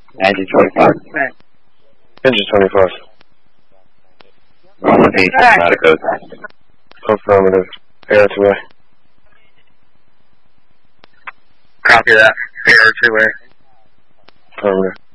Engine 25. Engine 25. Roman Beach, not a code. Affirmative. Air 2A. Copy that. Air 2A. Affirmative.